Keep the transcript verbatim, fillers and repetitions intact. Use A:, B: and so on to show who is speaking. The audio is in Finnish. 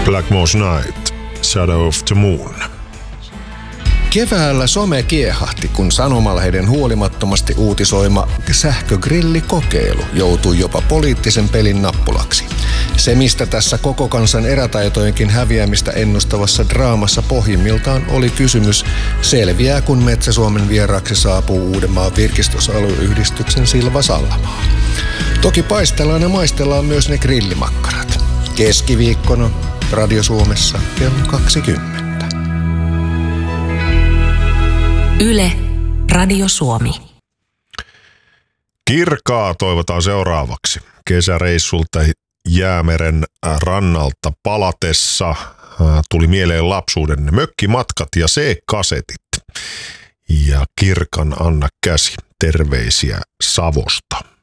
A: Black Moss Night, Shadow of the Moon.
B: Keväällä some kiehahti, kun sanomalehden huolimattomasti uutisoima sähkögrillikokeilu joutui jopa poliittisen pelin nappulaksi. Se, mistä tässä koko kansan erätaitojenkin häviämistä ennustavassa draamassa pohjimmiltaan oli kysymys, selviää kun Metsä-Suomen vieraaksi saapuu Uudenmaan virkistysalueyhdistyksen Silva Sallamaa. Toki paistellaan ja maistellaan myös ne grillimakkarat. Keskiviikkona Radio Suomessa kello kaksikymmentä.
C: Yle, Radio Suomi.
A: Kirkaa toivotaan seuraavaksi. Kesäreissulta Jäämeren rannalta palatessa tuli mieleen lapsuuden mökkimatkat ja C-kasetit. Ja Kirkan Anna Käsi, terveisiä Savosta.